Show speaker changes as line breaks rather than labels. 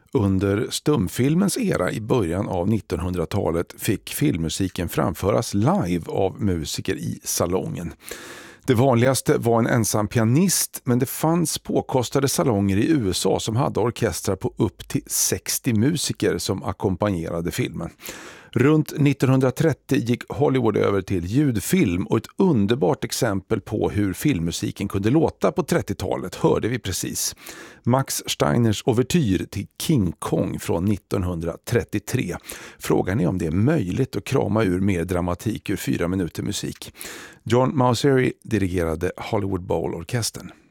Under stumfilmens era i början av 1900-talet fick filmmusiken framföras live av musiker i salongen. Det vanligaste var en ensam pianist, men det fanns påkostade salonger i USA som hade orkestrar på upp till 60 musiker som ackompanjerade filmen. Runt 1930 gick Hollywood över till ljudfilm, och ett underbart exempel på hur filmmusiken kunde låta på 30-talet hörde vi precis. Max Steiners ouvertyr till King Kong från 1933. Frågan är om det är möjligt att krama ur mer dramatik ur 4 minuter musik. John Mauceri dirigerade Hollywood Bowl-orkestern.